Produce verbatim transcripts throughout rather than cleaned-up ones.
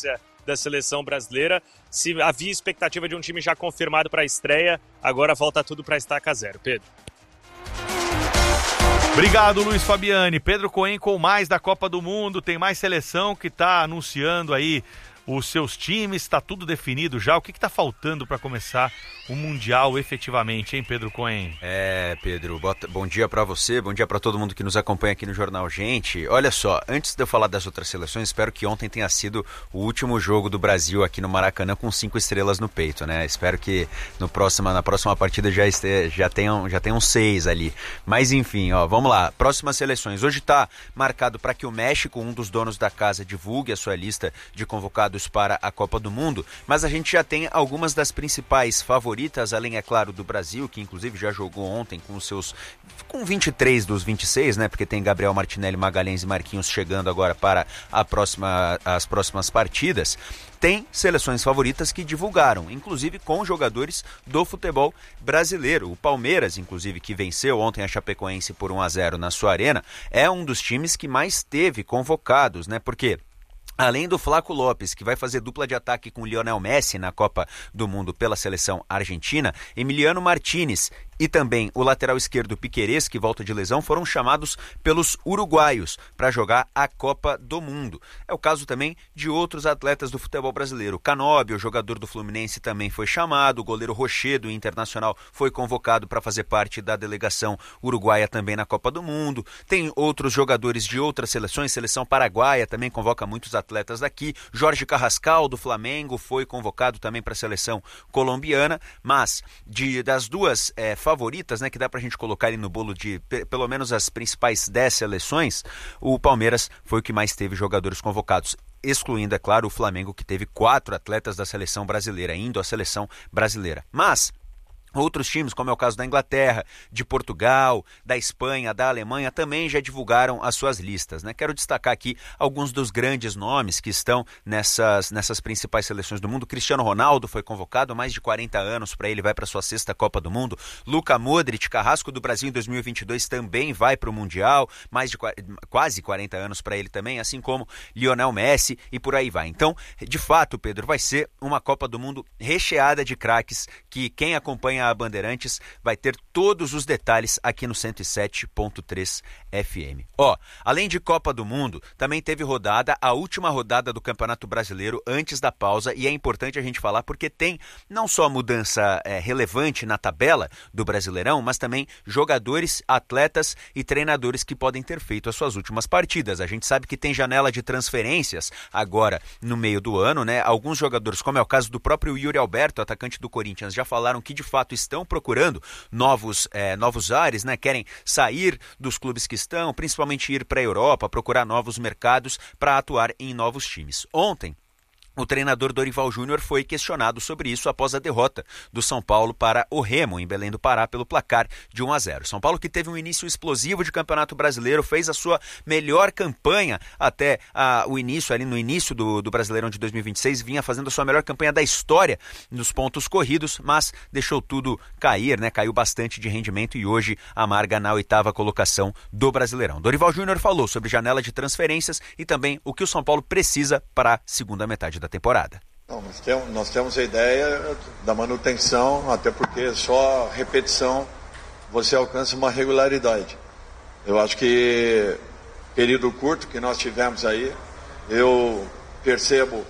sequência da seleção brasileira. Se havia expectativa de um time já confirmado para a estreia, agora volta tudo para estaca zero. Pedro. Obrigado, Luiz Fabiani. Pedro Cohen com mais da Copa do Mundo. Tem mais seleção que está anunciando aí os seus times. Está tudo definido já. O que está faltando para começar o Mundial efetivamente, hein, Pedro Cohen? É, Pedro, bota, bom dia para você, bom dia para todo mundo que nos acompanha aqui no Jornal Gente. Olha só, antes de eu falar das outras seleções, espero que ontem tenha sido o último jogo do Brasil aqui no Maracanã com cinco estrelas no peito, né? Espero que no próxima, na próxima partida já, este, já, tenham, já tenham seis ali. Mas enfim, ó, vamos lá. Próximas seleções. Hoje está marcado para que o México, um dos donos da casa, divulgue a sua lista de convocados para a Copa do Mundo, mas a gente já tem algumas das principais favoritas, além, é claro, do Brasil, que inclusive já jogou ontem com os seus, com vinte e três dos vinte e seis, né, porque tem Gabriel Martinelli, Magalhães e Marquinhos chegando agora para a próxima, as próximas partidas. Tem seleções favoritas que divulgaram, inclusive com jogadores do futebol brasileiro. O Palmeiras, inclusive, que venceu ontem a Chapecoense por um a zero na sua arena, é um dos times que mais teve convocados, né, porque além do Flaco Lopes, que vai fazer dupla de ataque com Lionel Messi na Copa do Mundo pela seleção argentina, Emiliano Martínez e também o lateral esquerdo Piquerez, que volta de lesão, foram chamados pelos uruguaios para jogar a Copa do Mundo. É o caso também de outros atletas do futebol brasileiro. Canóbio, o jogador do Fluminense, também foi chamado. O goleiro Rocher, do Internacional, foi convocado para fazer parte da delegação uruguaia também na Copa do Mundo. Tem outros jogadores de outras seleções. Seleção paraguaia também convoca muitos atletas daqui. Jorge Carrascal, do Flamengo, foi convocado também para a seleção colombiana. Mas de, das duas é, favoritas, né, que dá pra gente colocar ali no bolo de p- pelo menos as principais dez seleções, o Palmeiras foi o que mais teve jogadores convocados, excluindo, é claro, o Flamengo, que teve quatro atletas da seleção brasileira, indo à seleção brasileira. Mas outros times, como é o caso da Inglaterra, de Portugal, da Espanha, da Alemanha, também já divulgaram as suas listas, né? Quero destacar aqui alguns dos grandes nomes que estão nessas, nessas principais seleções do mundo. Cristiano Ronaldo foi convocado, mais de quarenta anos para ele, vai para sua sexta Copa do Mundo. Luka Modric, carrasco do Brasil em dois mil e vinte e dois, também vai para o Mundial, mais de quase quarenta anos para ele também, assim como Lionel Messi e por aí vai. Então, de fato, Pedro, vai ser uma Copa do Mundo recheada de craques que quem acompanha a Bandeirantes vai ter todos os detalhes aqui no cento e sete ponto três F M. Ó, além de Copa do Mundo, também teve rodada, a última rodada do Campeonato Brasileiro antes da pausa, e é importante a gente falar porque tem não só mudança é, relevante na tabela do Brasileirão, mas também jogadores, atletas e treinadores que podem ter feito as suas últimas partidas. A gente sabe que tem janela de transferências agora no meio do ano, né? Alguns jogadores, como é o caso do próprio Yuri Alberto, atacante do Corinthians, já falaram que de fato estão procurando novos, é, novos ares, né? Querem sair dos clubes que estão, principalmente ir para a Europa, procurar novos mercados para atuar em novos times. Ontem, o treinador Dorival Júnior foi questionado sobre isso após a derrota do São Paulo para o Remo, em Belém do Pará, pelo placar de um a zero. São Paulo, que teve um início explosivo de Campeonato Brasileiro, fez a sua melhor campanha até a, o início, ali no início do, do Brasileirão de dois mil e vinte e seis, vinha fazendo a sua melhor campanha da história nos pontos corridos, mas deixou tudo cair, né? Caiu bastante de rendimento e hoje amarga na oitava colocação do Brasileirão. Dorival Júnior falou sobre janela de transferências e também o que o São Paulo precisa para a segunda metade da temporada. Não, nós, temos, nós temos a ideia da manutenção, até porque só repetição você alcança uma regularidade. Eu acho que período curto que nós tivemos aí, eu percebo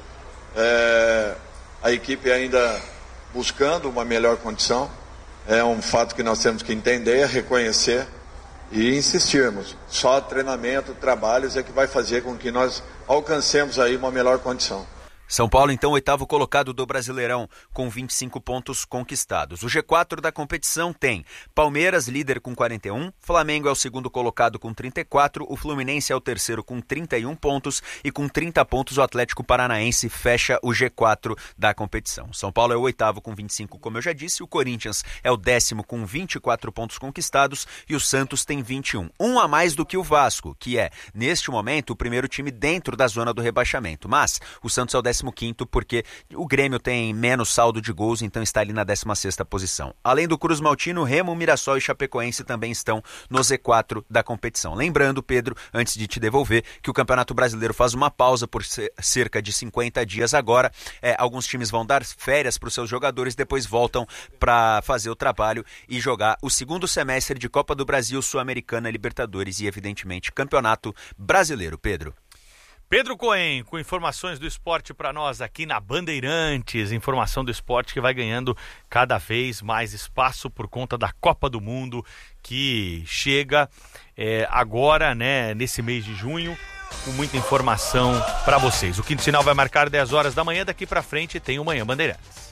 é, a equipe ainda buscando uma melhor condição. É um fato que nós temos que entender, reconhecer e insistirmos. Só treinamento, trabalhos é que vai fazer com que nós alcancemos aí uma melhor condição. São Paulo, então, oitavo colocado do Brasileirão, com vinte e cinco pontos conquistados. O G quatro da competição tem Palmeiras, líder com quarenta e um, Flamengo é o segundo colocado com trinta e quatro, o Fluminense é o terceiro com trinta e um pontos e com trinta pontos o Atlético Paranaense fecha o G quatro da competição. São Paulo é o oitavo com vinte e cinco, como eu já disse, o Corinthians é o décimo com vinte e quatro pontos conquistados e o Santos tem vinte e um. Um a mais do que o Vasco, que é, neste momento, o primeiro time dentro da zona do rebaixamento. Mas o Santos é o décimo décimo quinto, porque o Grêmio tem menos saldo de gols, então está ali na décima sexta posição. Além do Cruz Maltino, Remo, Mirassol e Chapecoense também estão no Z quatro da competição. Lembrando, Pedro, antes de te devolver, que o Campeonato Brasileiro faz uma pausa por cerca de cinquenta dias agora. É, alguns times vão dar férias para os seus jogadores, depois voltam para fazer o trabalho e jogar o segundo semestre de Copa do Brasil, Sul-Americana, Libertadores e, evidentemente, Campeonato Brasileiro. Pedro. Pedro Cohen, com informações do esporte para nós aqui na Bandeirantes. Informação do esporte que vai ganhando cada vez mais espaço por conta da Copa do Mundo, que chega é, agora, né, nesse mês de junho, com muita informação para vocês. O quinto sinal vai marcar dez horas da manhã, daqui para frente tem o Manhã Bandeirantes.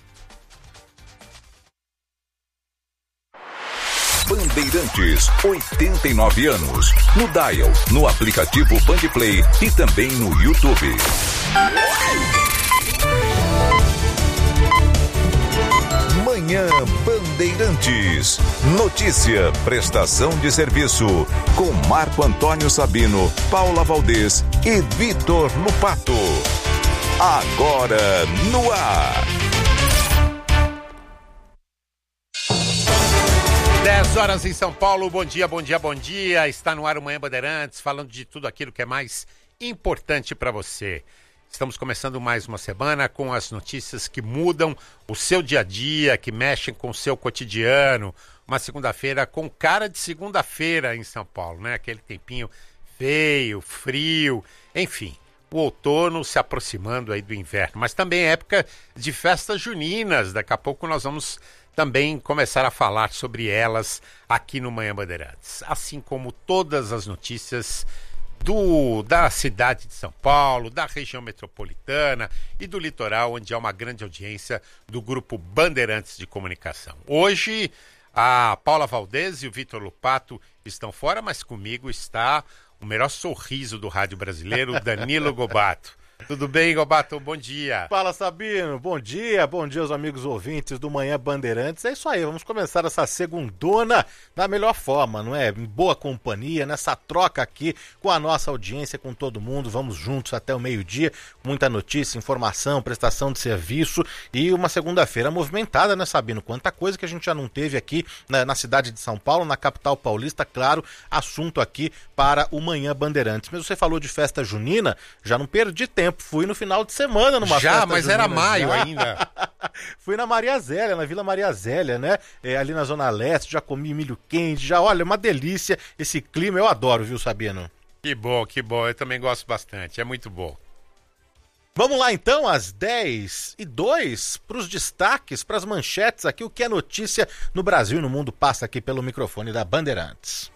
Bandeirantes, oitenta e nove anos. No Dial, no aplicativo Bandplay e também no YouTube. Manhã Bandeirantes. Notícia, prestação de serviço. Com Marco Antônio Sabino, Paula Valdez e Vitor Lupato. Agora no ar. dez horas em São Paulo, bom dia, bom dia, bom dia. Está no ar o Manhã Bandeirantes, falando de tudo aquilo que é mais importante para você. Estamos começando mais uma semana com as notícias que mudam o seu dia a dia, que mexem com o seu cotidiano. Uma segunda-feira com cara de segunda-feira em São Paulo, né? Aquele tempinho feio, frio, enfim. O outono se aproximando aí do inverno, mas também é época de festas juninas. Daqui a pouco nós vamos também começar a falar sobre elas aqui no Manhã Bandeirantes. Assim como todas as notícias do, da cidade de São Paulo, da região metropolitana e do litoral, onde há uma grande audiência do grupo Bandeirantes de Comunicação. Hoje, a Paula Valdez e o Vitor Lupato estão fora, mas comigo está o melhor sorriso do rádio brasileiro, Danilo Gobato. Tudo bem, Gobato? Bom dia. Fala, Sabino. Bom dia. Bom dia aos amigos ouvintes do Manhã Bandeirantes. É isso aí, vamos começar essa segundona da melhor forma, não é? Em boa companhia, nessa troca aqui com a nossa audiência, com todo mundo. Vamos juntos até o meio-dia, muita notícia, informação, prestação de serviço e uma segunda-feira movimentada, né, Sabino? Quanta coisa que a gente já não teve aqui na, na cidade de São Paulo, na capital paulista, claro, assunto aqui para o Manhã Bandeirantes. Mas você falou de festa junina, já não perdi tempo. Fui no final de semana numa já, festa mas junina, era maio já. ainda. Fui na Maria Zélia, na Vila Maria Zélia, né? É, ali na Zona Leste, já comi milho quente, já, olha, uma delícia esse clima, eu adoro, viu, Sabino? Que bom, que bom, eu também gosto bastante, é muito bom. Vamos lá então, às dez e dois, para os destaques, para as manchetes aqui, o que é notícia no Brasil e no mundo passa aqui pelo microfone da Bandeirantes.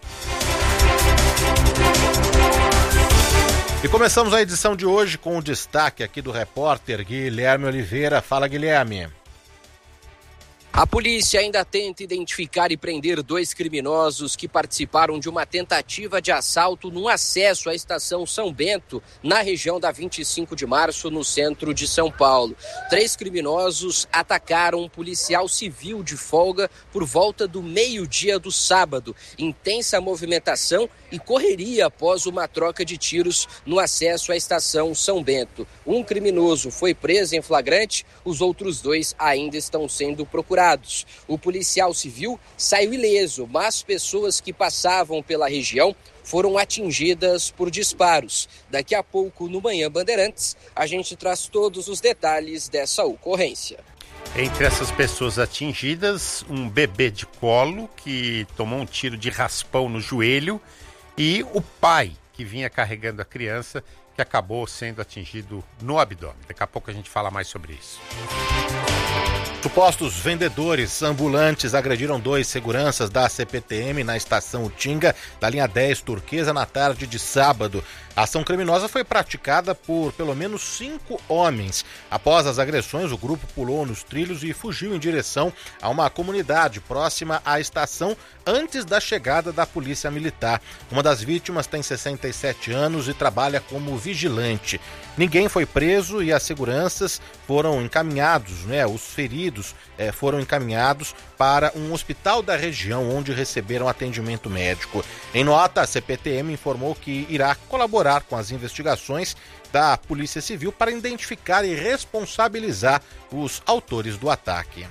E começamos a edição de hoje com o destaque aqui do repórter Guilherme Oliveira. Fala, Guilherme. A polícia ainda tenta identificar e prender dois criminosos que participaram de uma tentativa de assalto no acesso à estação São Bento, na região da vinte e cinco de março, no centro de São Paulo. Três criminosos atacaram um policial civil de folga por volta do meio-dia do sábado. Intensa movimentação e correria após uma troca de tiros no acesso à estação São Bento. Um criminoso foi preso em flagrante, os outros dois ainda estão sendo procurados. O policial civil saiu ileso, mas pessoas que passavam pela região foram atingidas por disparos. Daqui a pouco, no Manhã Bandeirantes, a gente traz todos os detalhes dessa ocorrência. Entre essas pessoas atingidas, um bebê de colo que tomou um tiro de raspão no joelho e o pai que vinha carregando a criança que acabou sendo atingido no abdômen. Daqui a pouco a gente fala mais sobre isso. Supostos vendedores ambulantes agrediram dois seguranças da C P T M na estação Utinga, da linha dez Turquesa, na tarde de sábado. A ação criminosa foi praticada por pelo menos cinco homens. Após as agressões, o grupo pulou nos trilhos e fugiu em direção a uma comunidade próxima à estação antes da chegada da polícia militar. Uma das vítimas tem sessenta e sete anos e trabalha como vigilante. Ninguém foi preso e as seguranças foram encaminhados, né? Os feridos eh, foram encaminhados para um hospital da região onde receberam atendimento médico. Em nota, a C P T M informou que irá colaborar colaborar com as investigações da Polícia Civil para identificar e responsabilizar os autores do ataque.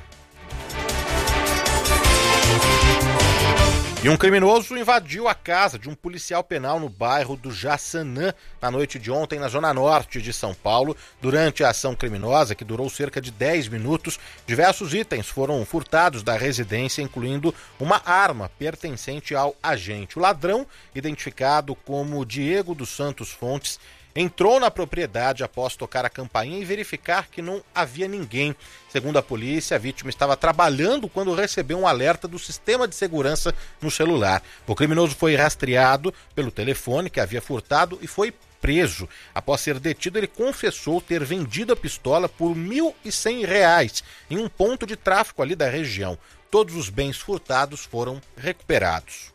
E um criminoso invadiu a casa de um policial penal no bairro do Jaçanã na noite de ontem, na zona norte de São Paulo. Durante a ação criminosa, que durou cerca de dez minutos, diversos itens foram furtados da residência, incluindo uma arma pertencente ao agente. O ladrão, identificado como Diego dos Santos Fontes, entrou na propriedade após tocar a campainha e verificar que não havia ninguém. Segundo a polícia, a vítima estava trabalhando quando recebeu um alerta do sistema de segurança no celular. O criminoso foi rastreado pelo telefone que havia furtado e foi preso. Após ser detido, ele confessou ter vendido a pistola por mil e cem reais em um ponto de tráfico ali da região. Todos os bens furtados foram recuperados.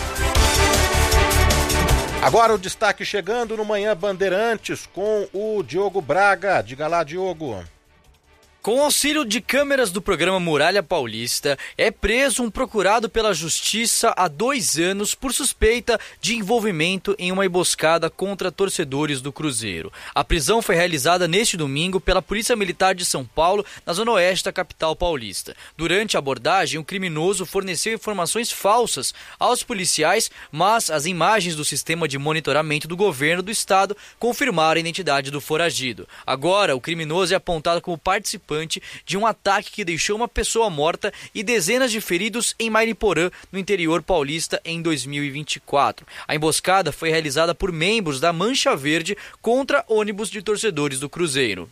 Agora o destaque chegando no Manhã Bandeirantes com o Diogo Braga. Diga lá, Diogo. Com o auxílio de câmeras do programa Muralha Paulista, é preso um procurado pela Justiça há dois anos por suspeita de envolvimento em uma emboscada contra torcedores do Cruzeiro. A prisão foi realizada neste domingo pela Polícia Militar de São Paulo, na zona oeste da capital paulista. Durante a abordagem, o criminoso forneceu informações falsas aos policiais, mas as imagens do sistema de monitoramento do governo do estado confirmaram a identidade do foragido. Agora, o criminoso é apontado como participante de um ataque que deixou uma pessoa morta e dezenas de feridos em Mariporã, no interior paulista, em dois mil e vinte e quatro. A emboscada foi realizada por membros da Mancha Verde contra ônibus de torcedores do Cruzeiro.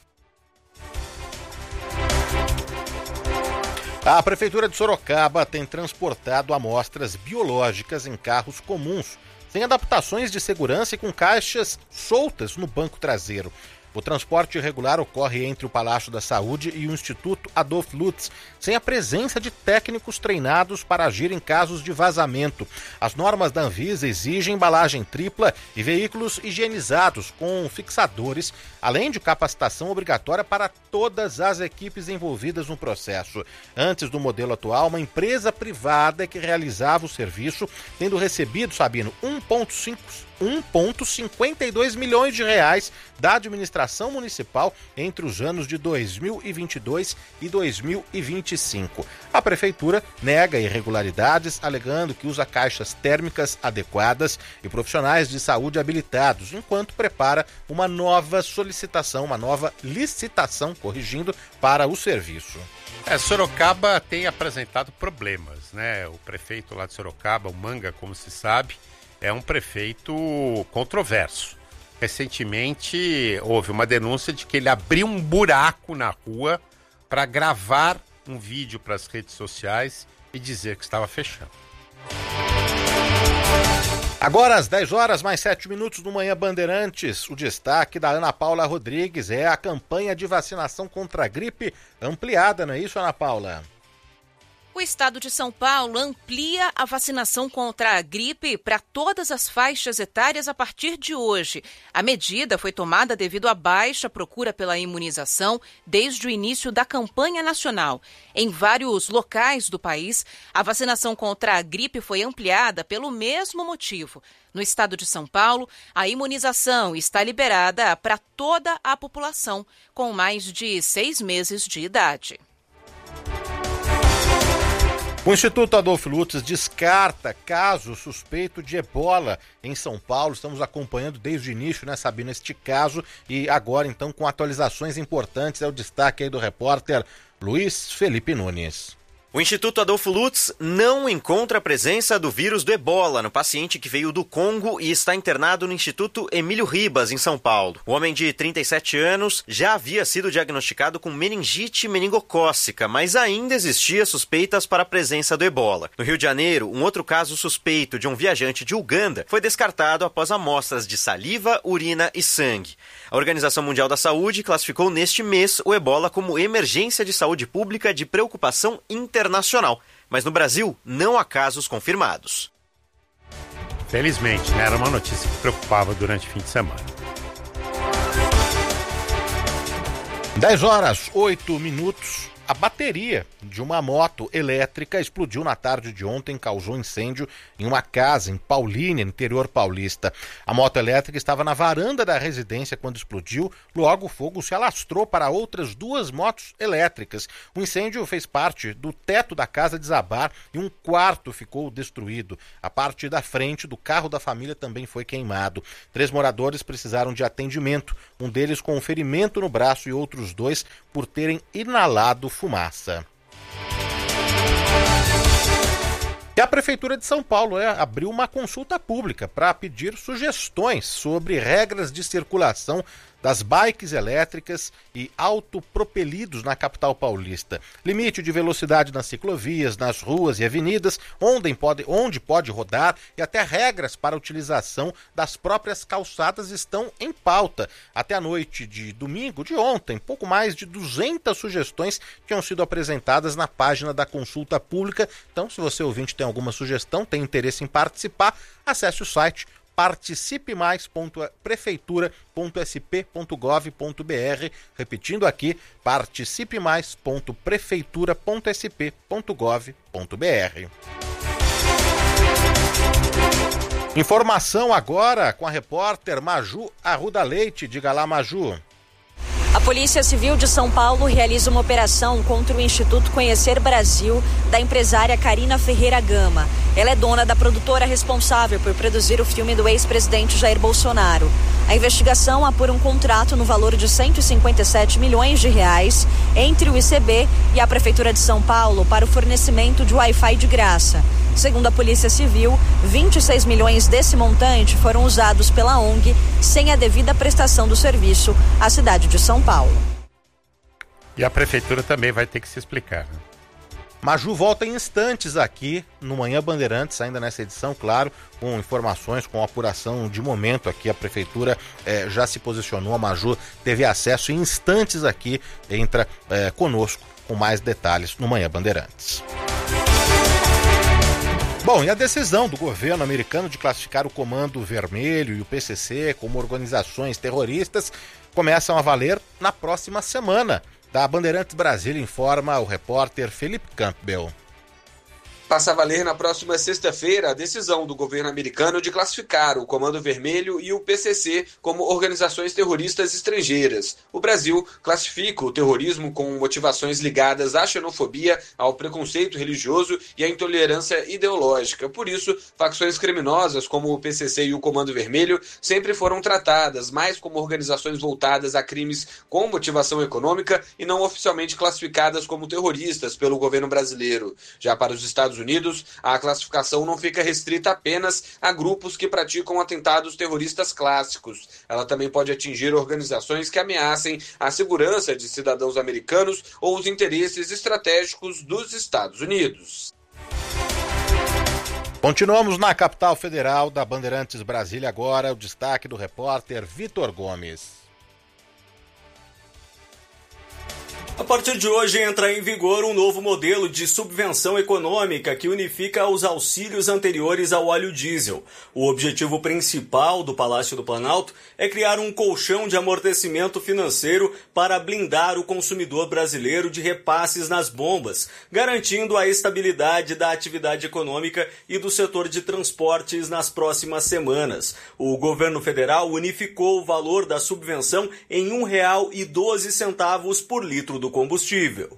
A Prefeitura de Sorocaba tem transportado amostras biológicas em carros comuns, sem adaptações de segurança e com caixas soltas no banco traseiro. O transporte irregular ocorre entre o Palácio da Saúde e o Instituto Adolf Lutz, sem a presença de técnicos treinados para agir em casos de vazamento. As normas da Anvisa exigem embalagem tripla e veículos higienizados com fixadores, além de capacitação obrigatória para todas as equipes envolvidas no processo. Antes do modelo atual, uma empresa privada que realizava o serviço, tendo recebido, Sabino, um vírgula cinquenta e dois milhões de reais da administração municipal entre os anos de dois mil e vinte e dois e dois mil e vinte e cinco. A prefeitura nega irregularidades, alegando que usa caixas térmicas adequadas e profissionais de saúde habilitados, enquanto prepara uma nova solicitação, uma nova licitação, corrigindo, para o serviço. É, Sorocaba tem apresentado problemas, né? O prefeito lá de Sorocaba, o Manga, como se sabe, é um prefeito controverso. Recentemente houve uma denúncia de que ele abriu um buraco na rua para gravar um vídeo para as redes sociais e dizer que estava fechando. Agora às dez horas, mais sete minutos do Manhã Bandeirantes. O destaque da Ana Paula Rodrigues é a campanha de vacinação contra a gripe ampliada, não é isso, Ana Paula? O estado de São Paulo amplia a vacinação contra a gripe para todas as faixas etárias a partir de hoje. A medida foi tomada devido à baixa procura pela imunização desde o início da campanha nacional. Em vários locais do país, a vacinação contra a gripe foi ampliada pelo mesmo motivo. No estado de São Paulo, a imunização está liberada para toda a população com mais de seis meses de idade. O Instituto Adolf Lutz descarta caso suspeito de ebola em São Paulo. Estamos acompanhando desde o início, né, Sabina, este caso, e agora então com atualizações importantes. É o destaque aí do repórter Luiz Felipe Nunes. O Instituto Adolf Lutz não encontra a presença do vírus do ebola no paciente que veio do Congo e está internado no Instituto Emílio Ribas, em São Paulo. O homem de trinta e sete anos já havia sido diagnosticado com meningite meningocócica, mas ainda existia suspeitas para a presença do ebola. No Rio de Janeiro, um outro caso suspeito de um viajante de Uganda foi descartado após amostras de saliva, urina e sangue. A Organização Mundial da Saúde classificou neste mês o ebola como emergência de saúde pública de preocupação internacional. internacional, mas no Brasil não há casos confirmados. Felizmente, né? Era uma notícia que preocupava durante o fim de semana. dez horas, oito minutos. a bateria de uma moto elétrica explodiu na tarde de ontem, causou incêndio em uma casa em Paulínia, interior paulista. A moto elétrica estava na varanda da residência quando explodiu, logo o fogo se alastrou para outras duas motos elétricas. O incêndio fez parte do teto da casa desabar e um quarto ficou destruído. A parte da frente do carro da família também foi queimado. Três moradores precisaram de atendimento, um deles com um ferimento no braço e outros dois por terem inalado fumaça. E a Prefeitura de São Paulo é, abriu uma consulta pública para pedir sugestões sobre regras de circulação das bikes elétricas e autopropelidos na capital paulista. Limite de velocidade nas ciclovias, nas ruas e avenidas, onde pode, onde pode rodar e até regras para a utilização das próprias calçadas estão em pauta. Até a noite de domingo de ontem, pouco mais de duzentas sugestões tinham sido apresentadas na página da consulta pública. Então, se você ouvinte tem alguma sugestão, tem interesse em participar, acesse o site participe mais ponto prefeitura ponto s p ponto gov ponto b r, repetindo aqui, participe mais ponto prefeitura ponto s p ponto gov ponto b r. Informação agora com a repórter Maju Arruda Leite. Diga lá, Maju. A Polícia Civil de São Paulo realiza uma operação contra o Instituto Conhecer Brasil da empresária Karina Ferreira Gama. Ela é dona da produtora responsável por produzir o filme do ex-presidente Jair Bolsonaro. A investigação apura um contrato no valor de cento e cinquenta e sete milhões de reais entre o I C B e a Prefeitura de São Paulo para o fornecimento de Wi-Fi de graça. Segundo a Polícia Civil, vinte e seis milhões desse montante foram usados pela O N G sem a devida prestação do serviço à cidade de São Paulo. E a Prefeitura também vai ter que se explicar, né? Maju volta em instantes aqui no Manhã Bandeirantes, ainda nessa edição, claro, com informações, com apuração de momento aqui. A Prefeitura eh, já se posicionou, a Maju teve acesso em instantes aqui, entra eh, conosco com mais detalhes no Manhã Bandeirantes. Bom, e a decisão do governo americano de classificar o Comando Vermelho e o P C C como organizações terroristas começam a valer na próxima semana. Da Bandeirantes Brasília informa o repórter Felipe Campbell. Passa a valer na próxima sexta-feira a decisão do governo americano de classificar o Comando Vermelho e o P C C como organizações terroristas estrangeiras. O Brasil classifica o terrorismo com motivações ligadas à xenofobia, ao preconceito religioso e à intolerância ideológica. Por isso, facções criminosas como o P C C e o Comando Vermelho sempre foram tratadas mais como organizações voltadas a crimes com motivação econômica e não oficialmente classificadas como terroristas pelo governo brasileiro. Já para os Estados Unidos, a classificação não fica restrita apenas a grupos que praticam atentados terroristas clássicos. Ela também pode atingir organizações que ameacem a segurança de cidadãos americanos ou os interesses estratégicos dos Estados Unidos. Continuamos na capital federal da Bandeirantes Brasília agora, o destaque do repórter Vitor Gomes. A partir de hoje entra em vigor um novo modelo de subvenção econômica que unifica os auxílios anteriores ao óleo diesel. O objetivo principal do Palácio do Planalto é criar um colchão de amortecimento financeiro para blindar o consumidor brasileiro de repasses nas bombas, garantindo a estabilidade da atividade econômica e do setor de transportes nas próximas semanas. O governo federal unificou o valor da subvenção em um real e doze centavos por litro do combustível.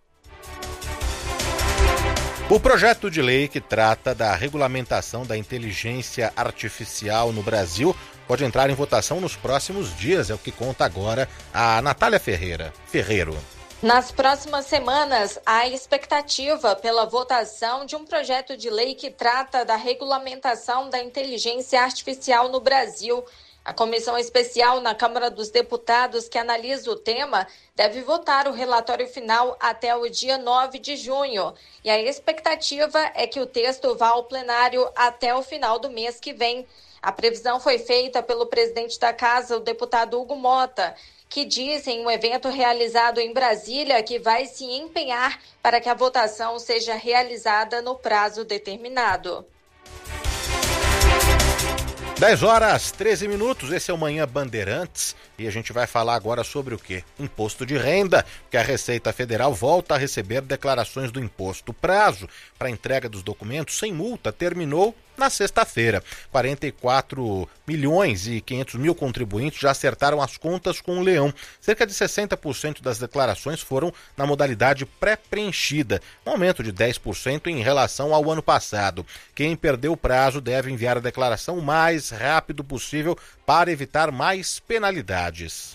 O projeto de lei que trata da regulamentação da inteligência artificial no Brasil pode entrar em votação nos próximos dias, é o que conta agora a Natália Ferreira. Ferreiro. Nas próximas semanas, há expectativa pela votação de um projeto de lei que trata da regulamentação da inteligência artificial no Brasil. A comissão especial na Câmara dos Deputados que analisa o tema deve votar o relatório final até o dia nove de junho. E a expectativa é que o texto vá ao plenário até o final do mês que vem. A previsão foi feita pelo presidente da Casa, o deputado Hugo Mota, que diz em um evento realizado em Brasília que vai se empenhar para que a votação seja realizada no prazo determinado. dez horas, treze minutos, esse é o Manhã Bandeirantes e a gente vai falar agora sobre o quê? Imposto de renda, que a Receita Federal volta a receber declarações do imposto. O prazo para entrega dos documentos sem multa terminou na sexta-feira. quarenta e quatro milhões e quinhentos mil contribuintes já acertaram as contas com o leão. Cerca de sessenta por cento das declarações foram na modalidade pré-preenchida, um aumento de dez por cento em relação ao ano passado. Quem perdeu o prazo deve enviar a declaração o mais rápido possível para evitar mais penalidades.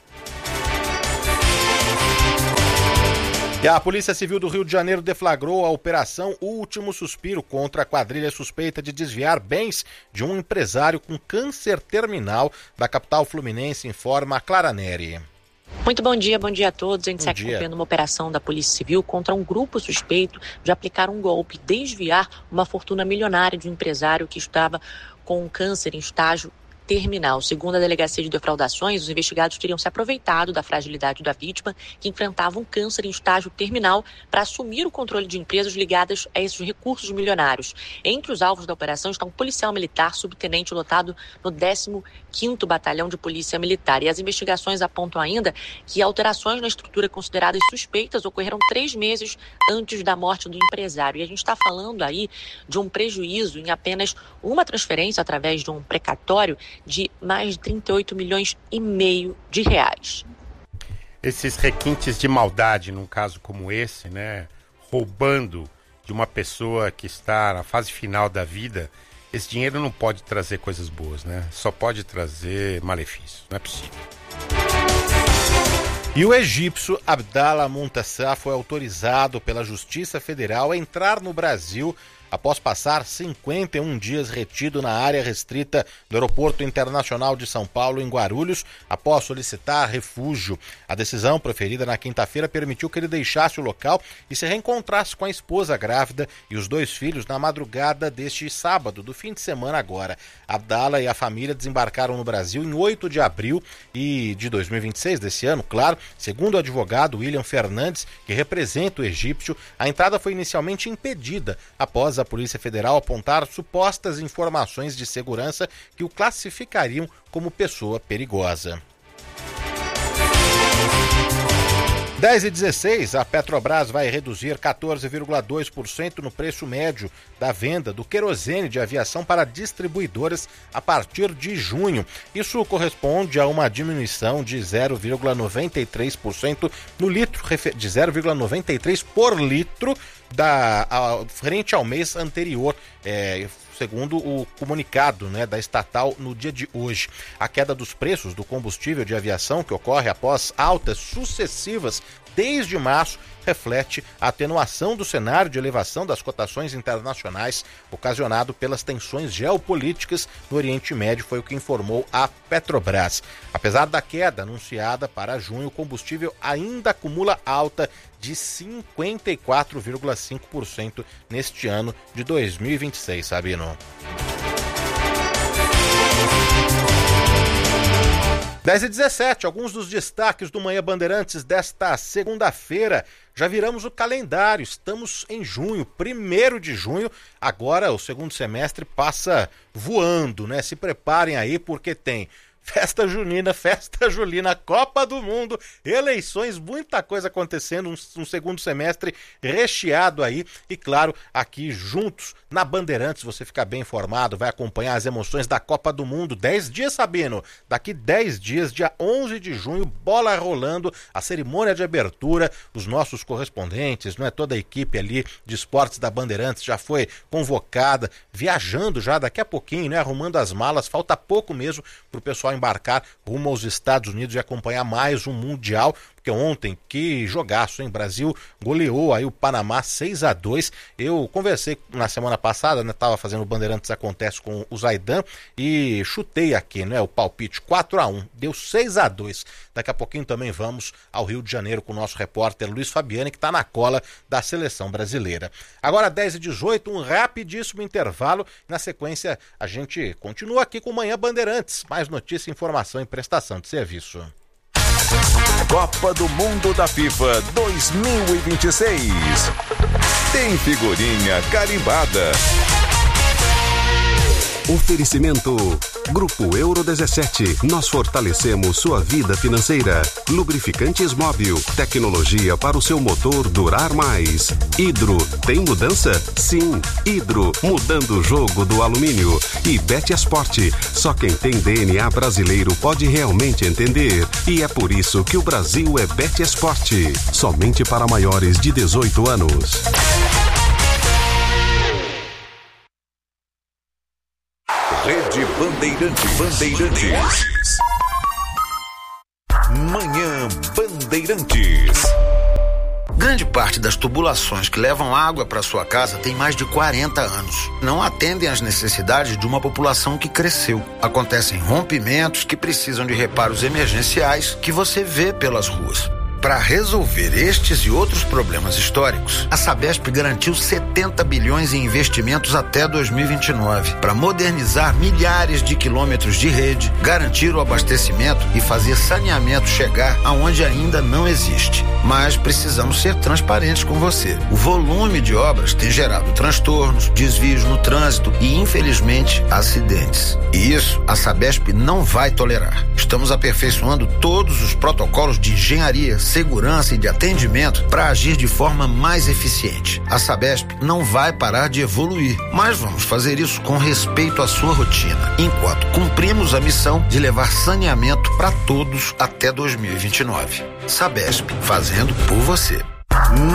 E a Polícia Civil do Rio de Janeiro deflagrou a Operação Último Suspiro contra a quadrilha suspeita de desviar bens de um empresário com câncer terminal da capital fluminense, informa a Clara Neri. Muito bom dia, bom dia a todos. A gente Bom segue dia. acompanhando uma operação da Polícia Civil contra um grupo suspeito de aplicar um golpe, desviar uma fortuna milionária de um empresário que estava com câncer em estágio terminal. Segundo a Delegacia de Defraudações, os investigados teriam se aproveitado da fragilidade da vítima, que enfrentava um câncer em estágio terminal, para assumir o controle de empresas ligadas a esses recursos milionários. Entre os alvos da operação está um policial militar subtenente lotado no décimo quinto Batalhão de Polícia Militar. E as investigações apontam ainda que alterações na estrutura consideradas suspeitas ocorreram três meses antes da morte do empresário. E a gente está falando aí de um prejuízo em apenas uma transferência através de um precatório de mais de trinta e oito milhões e meio de reais. Esses requintes de maldade, num caso como esse, né, roubando de uma pessoa que está na fase final da vida, esse dinheiro não pode trazer coisas boas, né? Só pode trazer malefícios, não é possível. E o egípcio Abdallah Montassar foi autorizado pela Justiça Federal a entrar no Brasil após passar cinquenta e um dias retido na área restrita do Aeroporto Internacional de São Paulo, em Guarulhos, após solicitar refúgio. A decisão, proferida na quinta-feira, permitiu que ele deixasse o local e se reencontrasse com a esposa grávida e os dois filhos na madrugada deste sábado, do fim de semana agora. Abdallah e a família desembarcaram no Brasil em oito de abril e de dois mil e vinte e seis, desse ano, claro. Segundo o advogado William Fernandes, que representa o egípcio, a entrada foi inicialmente impedida após a Polícia Federal apontar supostas informações de segurança que o classificariam como pessoa perigosa. dez e dezesseis, a Petrobras vai reduzir quatorze vírgula dois por cento no preço médio da venda do querosene de aviação para distribuidoras a partir de junho. Isso corresponde a uma diminuição de zero vírgula noventa e três por cento no litro, de zero vírgula noventa e três por litro da, a, frente ao mês anterior, é, segundo o comunicado, né, da estatal no dia de hoje. A queda dos preços do combustível de aviação, que ocorre após altas sucessivas desde março, reflete a atenuação do cenário de elevação das cotações internacionais ocasionado pelas tensões geopolíticas no Oriente Médio, foi o que informou a Petrobras. Apesar da queda anunciada para junho, o combustível ainda acumula alta de cinquenta e quatro vírgula cinco por cento neste ano de dois mil e vinte e seis, Sabino. dez e dezessete, alguns dos destaques do Manhã Bandeirantes desta segunda-feira. Já viramos o calendário, estamos em junho, primeiro de junho, agora o segundo semestre passa voando, né? Se preparem aí porque tem festa junina, festa julina, Copa do Mundo, eleições, muita coisa acontecendo, um, um segundo semestre recheado aí e claro, aqui juntos na Bandeirantes você fica bem informado, vai acompanhar as emoções da Copa do Mundo, dez dias, Sabino, daqui dez dias, dia onze de junho, bola rolando, a cerimônia de abertura, os nossos correspondentes, não é, toda a equipe ali de esportes da Bandeirantes já foi convocada, viajando já daqui a pouquinho, né, arrumando as malas, falta pouco mesmo pro pessoal embarcar rumo aos Estados Unidos e acompanhar mais um Mundial, porque ontem, que jogaço, hein? Brasil goleou aí o Panamá seis a dois. Eu conversei na semana passada, né? Tava fazendo o Bandeirantes Acontece com o Zaidan e chutei aqui, né? O palpite quatro a um, deu seis a dois. Daqui a pouquinho também vamos ao Rio de Janeiro com o nosso repórter Luiz Fabiani, que está na cola da seleção brasileira. Agora dez e dezoito, um rapidíssimo intervalo. Na sequência, a gente continua aqui com o Manhã Bandeirantes. Mais notícia, informação e prestação de serviço. Copa do Mundo da FIFA dois mil e vinte e seis. Tem figurinha carimbada. Oferecimento Grupo Euro dezessete. Nós fortalecemos sua vida financeira. Lubrificantes Móbil. Tecnologia para o seu motor durar mais. Hidro. Tem mudança? Sim. Hidro. Mudando o jogo do alumínio. E Betesport. Só quem tem D N A brasileiro pode realmente entender. E é por isso que o Brasil é Betesport. Somente para maiores de dezoito anos. Rede Bandeirantes. Bandeirantes. Manhã Bandeirantes. Grande parte das tubulações que levam água para sua casa tem mais de quarenta anos. Não atendem às necessidades de uma população que cresceu. Acontecem rompimentos que precisam de reparos emergenciais que você vê pelas ruas. Para resolver estes e outros problemas históricos, a Sabesp garantiu setenta bilhões em investimentos até dois mil e vinte e nove para modernizar milhares de quilômetros de rede, garantir o abastecimento e fazer saneamento chegar aonde ainda não existe. Mas precisamos ser transparentes com você. O volume de obras tem gerado transtornos, desvios no trânsito e, infelizmente, acidentes. E isso a Sabesp não vai tolerar. Estamos aperfeiçoando todos os protocolos de engenharia, segurança e de atendimento para agir de forma mais eficiente. A Sabesp não vai parar de evoluir, mas vamos fazer isso com respeito à sua rotina, enquanto cumprimos a missão de levar saneamento para todos até dois mil e vinte e nove. Sabesp, fazendo por você.